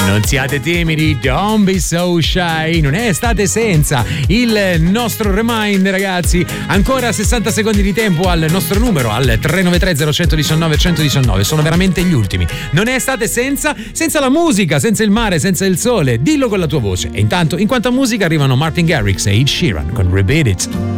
Non siate timidi, don't be so shy. Non è estate senza il nostro remind, ragazzi. Ancora 60 secondi di tempo al nostro numero, al 393 0119 119. Sono veramente gli ultimi. Non è estate senza la musica, senza il mare, senza il sole. Dillo con la tua voce. E intanto, in quanto a musica, arrivano Martin Garrix e Ed Sheeran con Repeat It.